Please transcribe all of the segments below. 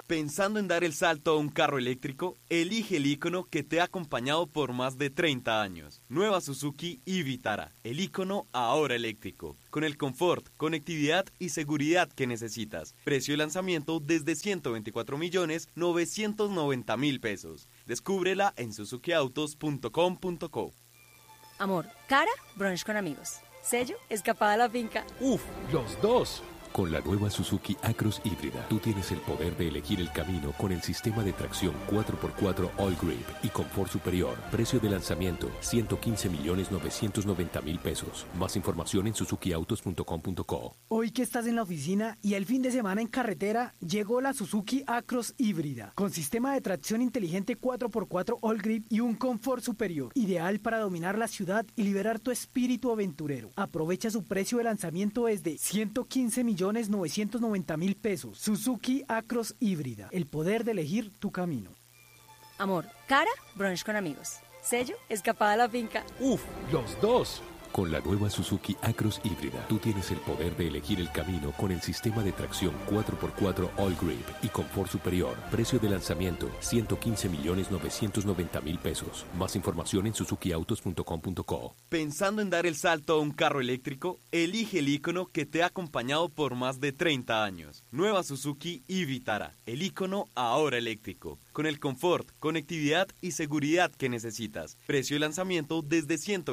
Pensando en dar el salto a un carro eléctrico, elige el icono que te ha acompañado por más de 30 años. Nueva Suzuki e-Vitara, el icono ahora eléctrico, con el confort, conectividad y seguridad que necesitas. Precio de lanzamiento desde 124.990.000 pesos. Descúbrela en suzukiautos.com.co. Amor, cara, brunch con amigos. Sello, escapada a la finca. ¡Uf! ¡Los dos! Con la nueva Suzuki Acros híbrida, tú tienes el poder de elegir el camino con el sistema de tracción 4x4 All Grip y confort superior. Precio de lanzamiento, 115.990.000 pesos. Más información en suzukiautos.com.co. Hoy que estás en la oficina y el fin de semana en carretera, llegó la Suzuki Acros híbrida, con sistema de tracción inteligente 4x4 All Grip y un confort superior, ideal para dominar la ciudad y liberar tu espíritu aventurero. Aprovecha su precio de lanzamiento desde 115.990.000 pesos. Suzuki Acros híbrida, el poder de elegir tu camino. Amor, cara, brunch con amigos. Sello, escapada a la finca. ¡Uf! ¡Los dos! Con la nueva Suzuki Acros híbrida, tú tienes el poder de elegir el camino con el sistema de tracción 4x4 All Grip y confort superior. Precio de lanzamiento, 115.990.000 pesos. Más información en suzukiautos.com.co. Pensando en dar el salto a un carro eléctrico, elige el icono que te ha acompañado por más de 30 años. Nueva Suzuki e-Vitara, el icono ahora eléctrico, con el confort, conectividad y seguridad que necesitas. Precio de lanzamiento desde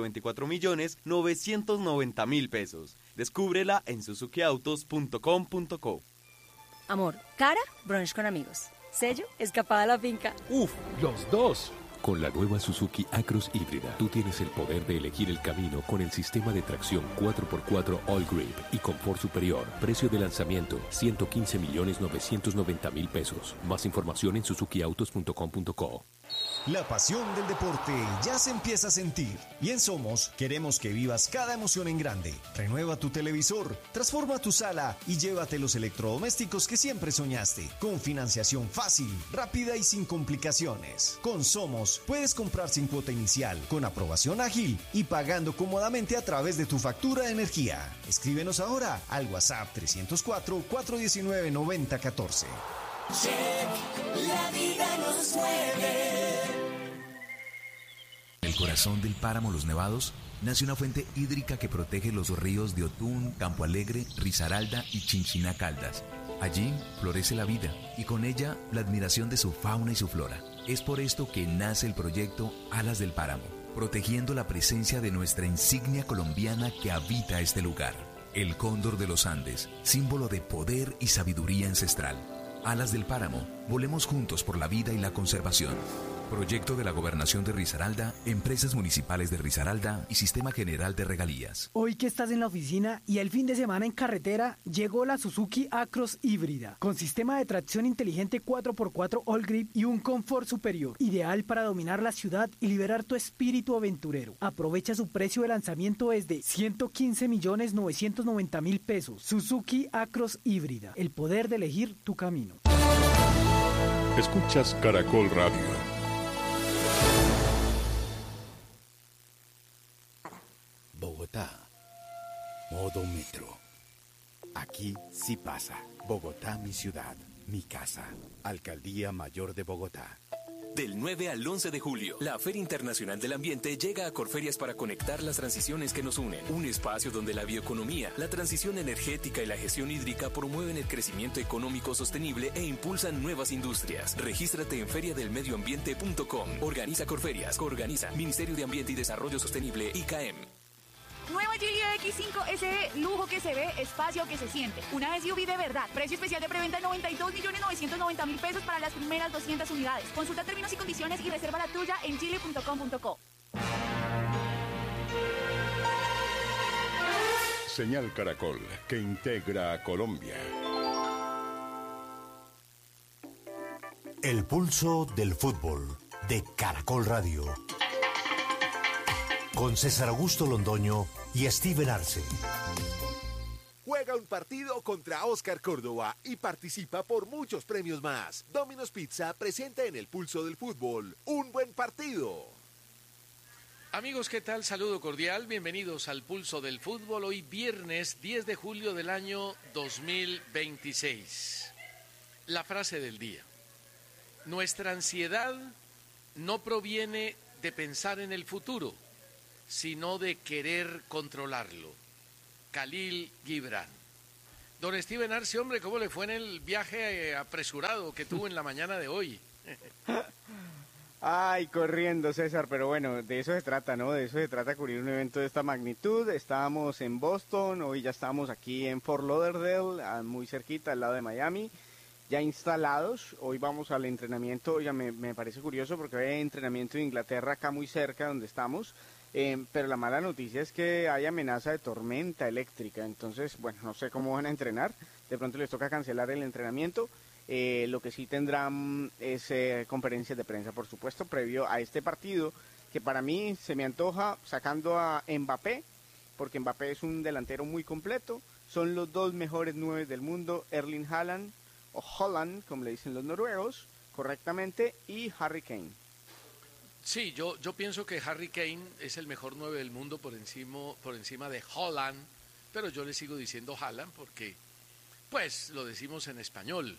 124.990.000 pesos. Descúbrela en suzukiautos.com.co. Amor, cara, brunch con amigos. Sello, escapada a la finca. ¡Uf! ¡Los dos! Con la nueva Suzuki Acros híbrida, tú tienes el poder de elegir el camino con el sistema de tracción 4x4 All Grip y confort superior. Precio de lanzamiento, 115.990.000 pesos. Más información en suzukiautos.com.co. La pasión del deporte ya se empieza a sentir y en Somos queremos que vivas cada emoción en grande. Renueva tu televisor, transforma tu sala y llévate los electrodomésticos que siempre soñaste. Con financiación fácil, rápida y sin complicaciones. Con Somos puedes comprar sin cuota inicial, con aprobación ágil y pagando cómodamente a través de tu factura de energía. Escríbenos ahora al WhatsApp 304-419-9014. Check, la vida nos mueve. En el corazón del páramo Los Nevados nace una fuente hídrica que protege los ríos de Otún, Campo Alegre, Risaralda y Chinchiná Caldas. Allí florece la vida y con ella la admiración de su fauna y su flora. Es por esto que nace el proyecto Alas del Páramo, protegiendo la presencia de nuestra insignia colombiana que habita este lugar. El cóndor de los Andes, símbolo de poder y sabiduría ancestral. Alas del Páramo, volemos juntos por la vida y la conservación. Proyecto de la Gobernación de Risaralda, Empresas Municipales de Risaralda y Sistema General de Regalías. Hoy que estás en la oficina y el fin de semana en carretera, llegó la Suzuki Acros híbrida, con sistema de tracción inteligente 4x4 All Grip y un confort superior, ideal para dominar la ciudad y liberar tu espíritu aventurero. Aprovecha su precio de lanzamiento desde 115.990.000 pesos. Suzuki Acros híbrida, el poder de elegir tu camino. Escuchas Caracol Radio. Bogotá, modo metro. Aquí sí pasa. Bogotá, mi ciudad, mi casa. Alcaldía Mayor de Bogotá. Del 9 al 11 de julio, la Feria Internacional del Ambiente llega a Corferias para conectar las transiciones que nos unen. Un espacio donde la bioeconomía, la transición energética y la gestión hídrica promueven el crecimiento económico sostenible e impulsan nuevas industrias. Regístrate en feriadelmedioambiente.com. Organiza Corferias. Coorganiza Ministerio de Ambiente y Desarrollo Sostenible, ICAEM. Nueva Giulia X5 SE, lujo que se ve, espacio que se siente. Una SUV de verdad. Precio especial de preventa de 92.990.000 pesos para las primeras 200 unidades. Consulta términos y condiciones y reserva la tuya en chile.com.co. Señal Caracol, que integra a Colombia. El pulso del fútbol de Caracol Radio. Con César Augusto Londoño y Steven Arce. Juega un partido contra Oscar Córdoba y participa por muchos premios más. Domino's Pizza presenta en el pulso del fútbol un buen partido. Amigos, ¿qué tal? Saludo cordial, bienvenidos al Pulso del Fútbol, hoy viernes 10 de julio del año 2026. la frase del día. Nuestra ansiedad no proviene de pensar en el futuro, sino de querer controlarlo. Khalil Gibran. Don Steven Arce, hombre, ¿cómo le fue en el viaje apresurado que tuvo en la mañana de hoy? Ay, corriendo, César, pero bueno, de eso se trata, ¿no? De eso se trata, cubrir un evento de esta magnitud. Estábamos en Boston, hoy ya estamos aquí en Fort Lauderdale, muy cerquita, al lado de Miami, ya instalados. Hoy vamos al entrenamiento, oiga, me parece curioso porque hay entrenamiento de Inglaterra acá muy cerca donde estamos, pero la mala noticia es que hay amenaza de tormenta eléctrica, entonces, bueno, no sé cómo van a entrenar, de pronto les toca cancelar el entrenamiento. Lo que sí tendrán es conferencias de prensa, por supuesto, previo a este partido, que para mí se me antoja sacando a Mbappé, porque Mbappé es un delantero muy completo, son los dos mejores 9 del mundo, Erling Haaland, o Holland, como le dicen los noruegos, correctamente, y Harry Kane. Sí, yo pienso que Harry Kane es el mejor 9 del mundo por encima de Holland, pero yo le sigo diciendo Haaland porque, pues, lo decimos en español.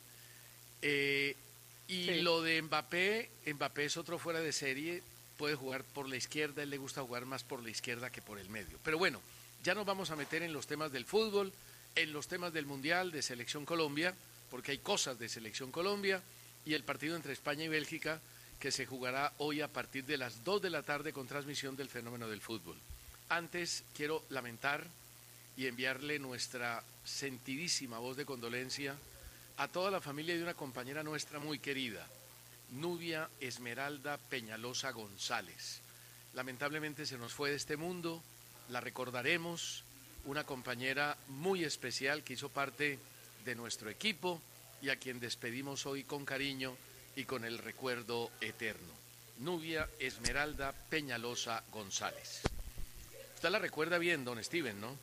Sí. Lo de Mbappé es otro fuera de serie, puede jugar por la izquierda, él le gusta jugar más por la izquierda que por el medio. Pero bueno, ya nos vamos a meter en los temas del fútbol, en los temas del Mundial, de Selección Colombia, porque hay cosas de Selección Colombia, y el partido entre España y Bélgica, que se jugará hoy a partir de las 2 de la tarde con transmisión del Fenómeno del Fútbol. Antes quiero lamentar y enviarle nuestra sentidísima voz de condolencia a toda la familia de una compañera nuestra muy querida, Nubia Esmeralda Peñalosa González. Lamentablemente se nos fue de este mundo, la recordaremos, una compañera muy especial que hizo parte de nuestro equipo y a quien despedimos hoy con cariño y con el recuerdo eterno. Nubia Esmeralda Peñalosa González. Usted la recuerda bien, don Steven, ¿no?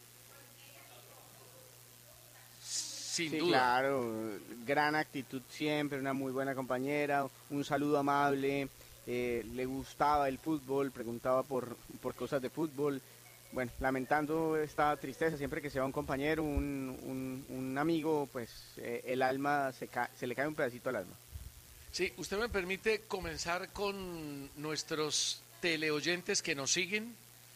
Sin duda. Claro, gran actitud siempre, una muy buena compañera, un saludo amable, le gustaba el fútbol, preguntaba por cosas de fútbol. Bueno, lamentando esta tristeza, siempre que se va un compañero, un amigo, pues el alma se le cae un pedacito al alma. Sí, usted me permite comenzar con nuestros teleoyentes que nos siguen,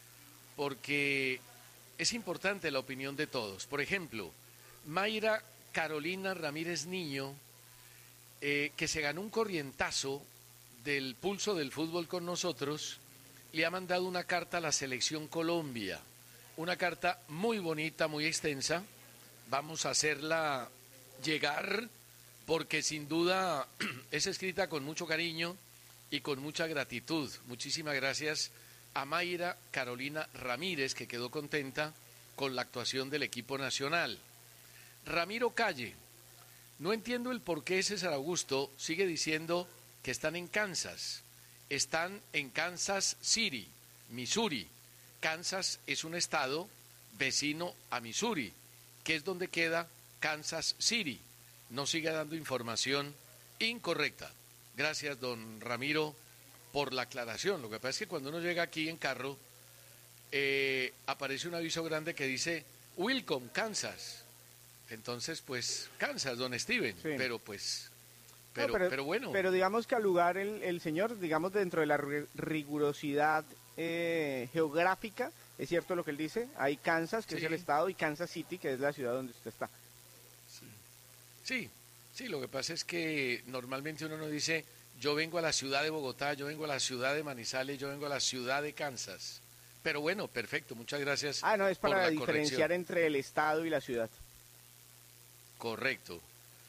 porque es importante la opinión de todos. Por ejemplo, Mayra Carolina Ramírez Niño, que se ganó un corrientazo del pulso del fútbol con nosotros, le ha mandado una carta a la Selección Colombia, una carta muy bonita, muy extensa. Vamos a hacerla llegar porque sin duda es escrita con mucho cariño y con mucha gratitud. Muchísimas gracias a Mayra Carolina Ramírez, que quedó contenta con la actuación del equipo nacional. Ramiro Calle, no entiendo el por qué César Augusto sigue diciendo que están en Kansas. Están en Kansas City, Missouri. Kansas es un estado vecino a Missouri, que es donde queda Kansas City. No siga dando información incorrecta. Gracias, don Ramiro, por la aclaración. Lo que pasa es que cuando uno llega aquí en carro, aparece un aviso grande que dice Welcome, Kansas. Entonces, pues, Kansas, don Steven, sí. Pero bueno. Pero digamos que al lugar el señor, digamos, dentro de la rigurosidad geográfica, es cierto lo que él dice, hay Kansas, que sí, es el estado, y Kansas City, que es la ciudad donde usted está. Sí, lo que pasa es que normalmente uno no dice, yo vengo a la ciudad de Bogotá, yo vengo a la ciudad de Manizales, yo vengo a la ciudad de Kansas. Pero bueno, perfecto, muchas gracias. No, es para diferenciar entre el estado y la ciudad. Correcto.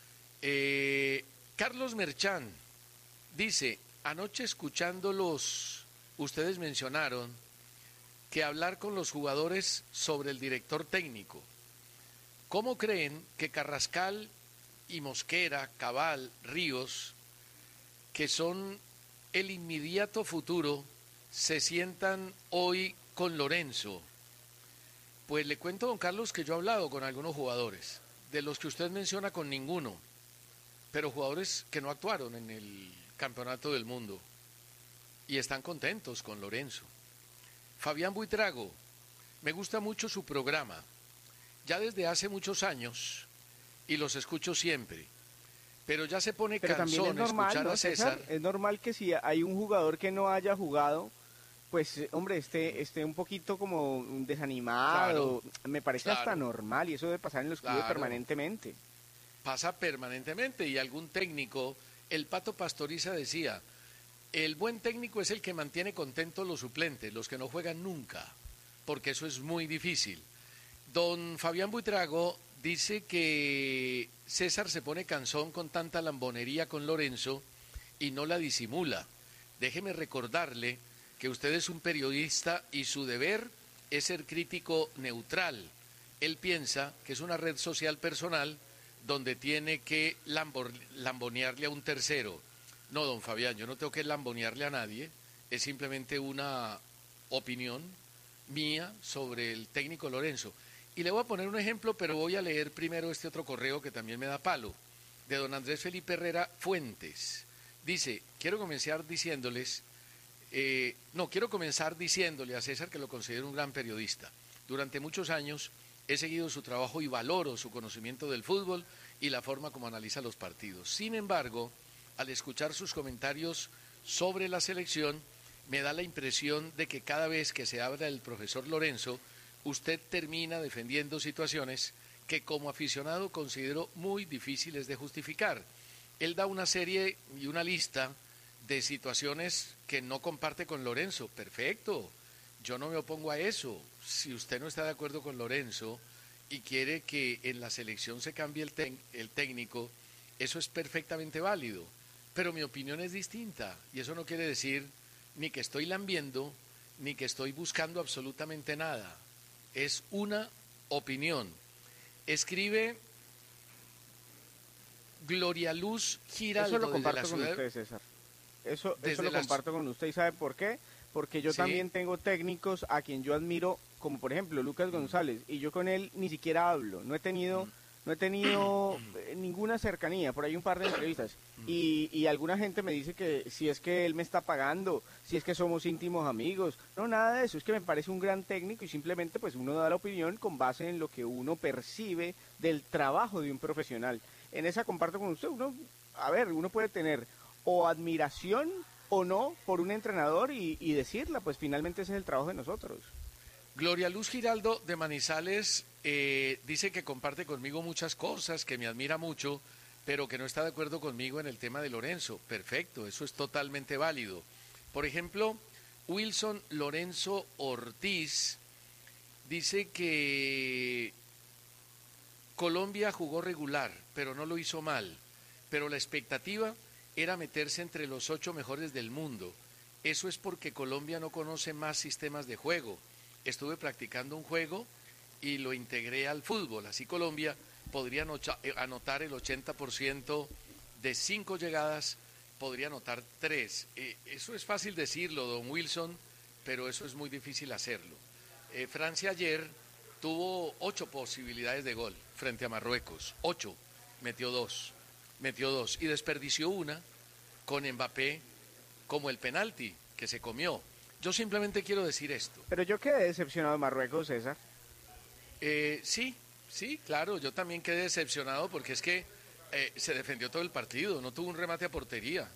Carlos Merchán dice, anoche escuchándolos, ustedes mencionaron que hablar con los jugadores sobre el director técnico. ¿Cómo creen que Carrascal y Mosquera, Cabal, Ríos, que son el inmediato futuro, se sientan hoy con Lorenzo? Pues le cuento, don Carlos, que yo he hablado con algunos jugadores, de los que usted menciona con ninguno, pero jugadores que no actuaron en el Campeonato del Mundo y están contentos con Lorenzo. Fabián Buitrago, me gusta mucho su programa, ya desde hace muchos años, y los escucho siempre. pero ya se pone Pero también es cansón normal, escuchar ¿no, a César. Es normal que si hay un jugador que no haya jugado, pues, hombre, esté un poquito como desanimado. Me parece hasta normal y eso debe pasar en los clubes permanentemente. Pasa permanentemente y algún técnico, el Pato Pastoriza decía, el buen técnico es el que mantiene contentos los suplentes, los que no juegan nunca, porque eso es muy difícil. Don Fabián Buitrago dice que César se pone cansón con tanta lambonería con Lorenzo y no la disimula. Déjeme recordarle que usted es un periodista y su deber es ser crítico neutral. Él piensa que es una red social personal donde tiene que lambonearle a un tercero. No, don Fabián, yo no tengo que lambonearle a nadie, es simplemente una opinión mía sobre el técnico Lorenzo. Y le voy a poner un ejemplo, pero voy a leer primero este otro correo que también me da palo, de don Andrés Felipe Herrera Fuentes. Dice, quiero comenzar diciéndole a César que lo considero un gran periodista. Durante muchos años he seguido su trabajo y valoro su conocimiento del fútbol y la forma como analiza los partidos. Sin embargo, al escuchar sus comentarios sobre la selección, me da la impresión de que cada vez que se habla del profesor Lorenzo, usted termina defendiendo situaciones que como aficionado considero muy difíciles de justificar. Él da una serie y una lista de situaciones que no comparte con Lorenzo. Perfecto, yo no me opongo a eso. Si usted no está de acuerdo con Lorenzo y quiere que en la selección se cambie el técnico, eso es perfectamente válido. Pero mi opinión es distinta y eso no quiere decir ni que estoy lambiendo ni que estoy buscando absolutamente nada. Es una opinión. Escribe Gloria Luz Giraldo. Eso lo comparto con usted, César. Eso lo comparto con usted. ¿Y sabe por qué? Porque yo también tengo técnicos a quien yo admiro, como por ejemplo Lucas González, y yo con él ni siquiera hablo. No he tenido ninguna cercanía, por ahí un par de entrevistas. Y alguna gente me dice que si es que él me está pagando, si es que somos íntimos amigos. No, nada de eso, es que me parece un gran técnico y simplemente pues uno da la opinión con base en lo que uno percibe del trabajo de un profesional. En esa comparto con usted, uno puede tener o admiración o no por un entrenador y decirla, pues finalmente ese es el trabajo de nosotros. Gloria Luz Giraldo de Manizales dice que comparte conmigo muchas cosas, que me admira mucho, pero que no está de acuerdo conmigo en el tema de Lorenzo. Perfecto, eso es totalmente válido. Por ejemplo, Wilson Lorenzo Ortiz dice que Colombia jugó regular, pero no lo hizo mal. Pero la expectativa era meterse entre los 8 mejores del mundo. Eso es porque Colombia no conoce más sistemas de juego. Estuve practicando un juego y lo integré al fútbol. Así Colombia podría anotar el 80% de 5 llegadas, podría anotar 3. Eso es fácil decirlo, don Wilson, pero eso es muy difícil hacerlo. Francia ayer tuvo 8 posibilidades de gol frente a Marruecos. 8, metió 2 y desperdició una con Mbappé como el penalti que se comió. Yo simplemente quiero decir esto. Pero yo quedé decepcionado de Marruecos, César. Sí, claro, yo también quedé decepcionado porque es que se defendió todo el partido, no tuvo un remate a portería,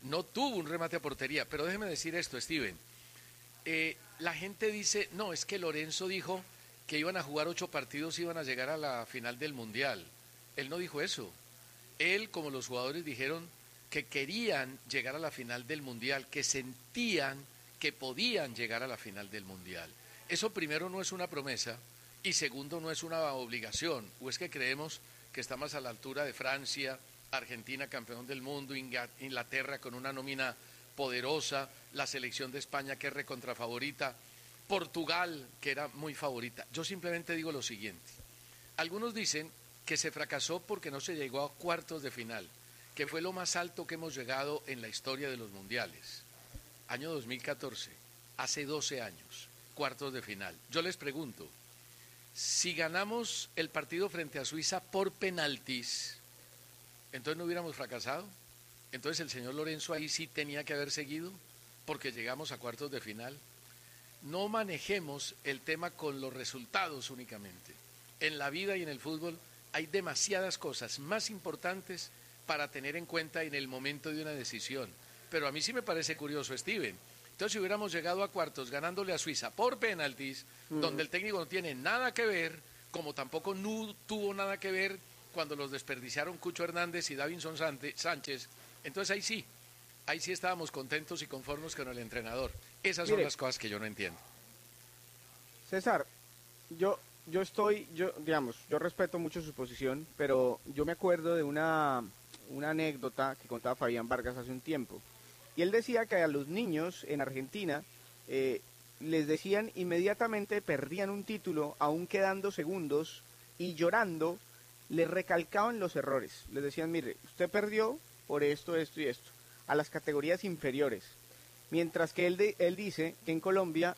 pero déjeme decir esto, Steven. La gente dice, no, es que Lorenzo dijo que iban a jugar 8 partidos y iban a llegar a la final del Mundial. Él no dijo eso. Él, como los jugadores, dijeron que querían llegar a la final del Mundial, que sentían que podían llegar a la final del Mundial. Eso primero no es una promesa y segundo no es una obligación. O es que creemos que estamos a la altura de Francia, Argentina campeón del mundo, Inglaterra con una nómina poderosa, la selección de España que es recontrafavorita, Portugal que era muy favorita. Yo simplemente digo lo siguiente. Algunos dicen que se fracasó porque no se llegó a cuartos de final, que fue lo más alto que hemos llegado en la historia de los mundiales. Año 2014, hace 12 años, cuartos de final. Yo les pregunto, si ganamos el partido frente a Suiza por penaltis, ¿entonces no hubiéramos fracasado? Entonces el señor Lorenzo ahí sí tenía que haber seguido porque llegamos a cuartos de final. No manejemos el tema con los resultados únicamente. En la vida y en el fútbol hay demasiadas cosas más importantes para tener en cuenta en el momento de una decisión. Pero a mí sí me parece curioso, Steven. Entonces, si hubiéramos llegado a cuartos ganándole a Suiza por penaltis, donde el técnico no tiene nada que ver, como tampoco no tuvo nada que ver cuando los desperdiciaron Cucho Hernández y Davinson Sánchez, entonces ahí sí estábamos contentos y conformes con el entrenador. Esas son las cosas que yo no entiendo. César, yo respeto mucho su posición, pero yo me acuerdo de una anécdota que contaba Fabián Vargas hace un tiempo. Y él decía que a los niños en Argentina les decían inmediatamente perdían un título, aún quedando segundos, y llorando les recalcaban los errores. Les decían, mire, usted perdió por esto, esto y esto, a las categorías inferiores. Mientras que él dice que en Colombia